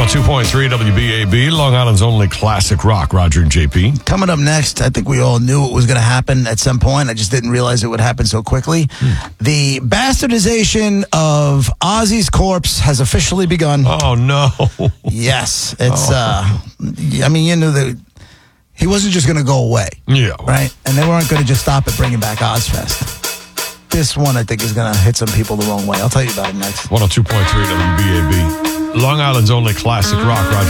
102.3 WBAB, Long Island's only classic rock. Roger and JP. Coming up next, I think we all knew it was going to happen at some point. I just didn't realize it would happen so quickly. The bastardization of Ozzy's corpse has officially begun. Oh, no. Yes. It's, I mean, you knew that he wasn't just going to go away. Yeah. Right? And they weren't going to just stop at bringing back Ozfest. This one, I think, is going to hit some people the wrong way. I'll tell you about it next. 102.3 WBAB, Long Island's only classic rock. Roger